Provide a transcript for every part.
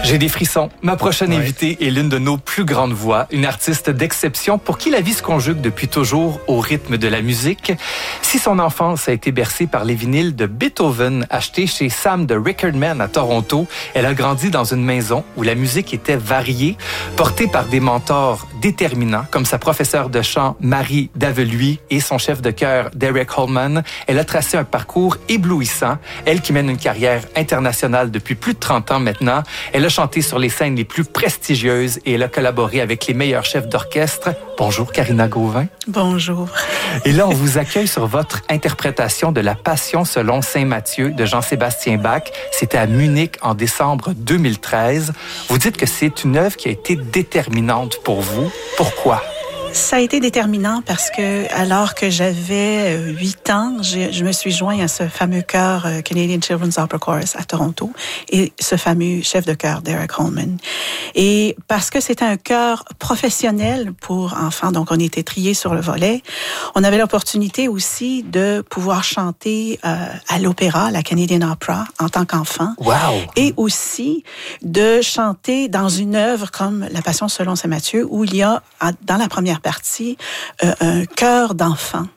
J'ai des frissons. Ma prochaine invitée est l'une de nos plus grandes voix, une artiste d'exception pour qui la vie se conjugue depuis toujours au rythme de la musique. Si son enfance a été bercée par les vinyles de Beethoven achetés chez Sam de Recordman à Toronto, elle a grandi dans une maison où la musique était variée, portée par des mentors déterminants comme sa professeure de chant Marie Daveluy et son chef de chœur Derek Holman. Elle a tracé un parcours éblouissant, elle qui mène une carrière internationale depuis plus de 30 ans maintenant. Elle a chanté sur les scènes les plus prestigieuses et elle a collaboré avec les meilleurs chefs d'orchestre. Bonjour Karina Gauvin. Bonjour. Et là, on vous accueille sur votre interprétation de La Passion selon saint Matthieu de Jean-Sébastien Bach. C'était à Munich en décembre 2013. Vous dites que c'est une œuvre qui a été déterminante pour vous. Pourquoi? Ça a été déterminant parce que, alors que j'avais 8 ans, je me suis joint à ce fameux chœur Canadian Children's Opera Chorus à Toronto et ce fameux chef de chœur Derek Holman. Et parce que c'était un chœur professionnel pour enfants, donc on était triés sur le volet, on avait l'opportunité aussi de pouvoir chanter à l'opéra, la Canadian Opera, en tant qu'enfant. Wow! Et aussi de chanter dans une œuvre comme La Passion selon saint Matthieu, où il y a, dans la première partie, un chœur d'enfants.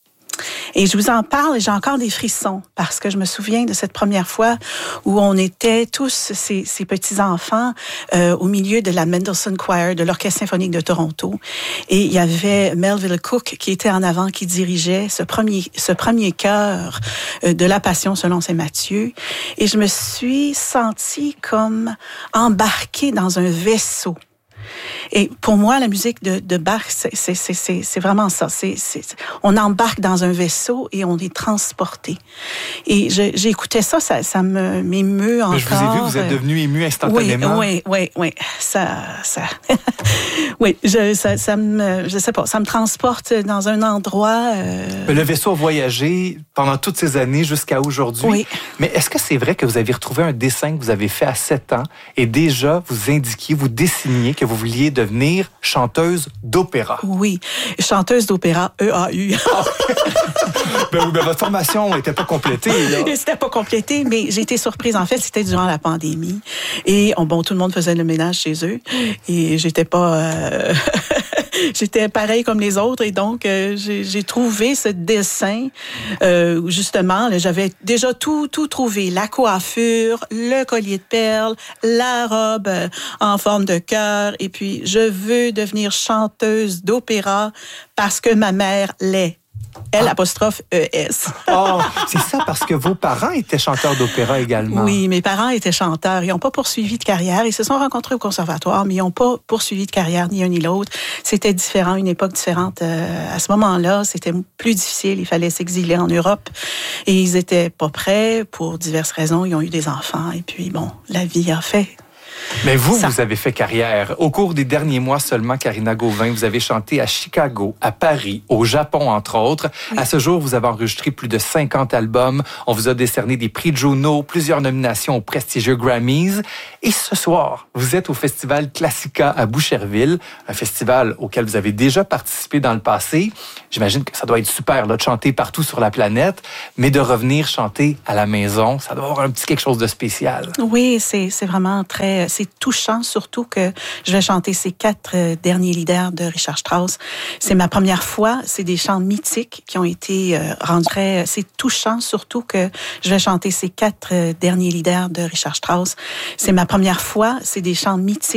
Et je vous en parle et j'ai encore des frissons parce que je me souviens de cette première fois où on était tous ces petits-enfants au milieu de la Mendelssohn Choir de l'Orchestre symphonique de Toronto. Et il y avait Melville Cook qui était en avant, qui dirigeait ce premier chœur de La Passion selon saint Matthieu. Et je me suis sentie comme embarquée dans un vaisseau. Et pour moi, la musique de Bach, c'est vraiment ça. On embarque dans un vaisseau et on est transporté. Et j'écoutais ça m'émeut encore. Mais je vous ai vu, vous êtes devenu ému instantanément. Oui. Oui, je sais pas, ça me transporte dans un endroit. Le vaisseau a voyagé pendant toutes ces années jusqu'à aujourd'hui. Oui. Mais est-ce que c'est vrai que vous avez retrouvé un dessin que vous avez fait à 7 ans et déjà vous dessiniez que vous vouliez devenir chanteuse d'opéra? Oui, chanteuse d'opéra, EAU. Ben, votre formation n'était pas complétée. C'était pas complété, mais j'ai été surprise. En fait, c'était durant la pandémie. Et tout le monde faisait le ménage chez eux. Et j'étais pas... J'étais pareil comme les autres. Et donc, j'ai trouvé ce dessin où, justement, là, j'avais déjà tout trouvé. La coiffure, le collier de perles, la robe en forme de cœur. Et puis, je veux devenir chanteuse d'opéra parce que ma mère l'est. L''ES. Oh, c'est ça, parce que vos parents étaient chanteurs d'opéra également. Oui, mes parents étaient chanteurs. Ils n'ont pas poursuivi de carrière. Ils se sont rencontrés au conservatoire, mais ils n'ont pas poursuivi de carrière, ni un ni l'autre. C'était différent, une époque différente. À ce moment-là, c'était plus difficile. Il fallait s'exiler en Europe. Et ils n'étaient pas prêts pour diverses raisons. Ils ont eu des enfants. Et puis, la vie a fait. Mais vous avez fait carrière. Au cours des derniers mois seulement, Karina Gauvin, vous avez chanté à Chicago, à Paris, au Japon, entre autres. Oui. À ce jour, vous avez enregistré plus de 50 albums. On vous a décerné des prix Juno, plusieurs nominations aux prestigieux Grammys. Et ce soir, vous êtes au Festival Classica à Boucherville, un festival auquel vous avez déjà participé dans le passé. J'imagine que ça doit être super là, de chanter partout sur la planète, mais de revenir chanter à la maison, ça doit avoir un petit quelque chose de spécial. Oui, c'est vraiment très... C'est touchant, surtout que je vais chanter ces 4 derniers leaders de Richard Strauss. C'est ma première fois. C'est des chants mythiques qui ont été rendus très... C'est touchant, surtout que je vais chanter ces 4 derniers leaders de Richard Strauss. C'est ma première fois. C'est des chants mythiques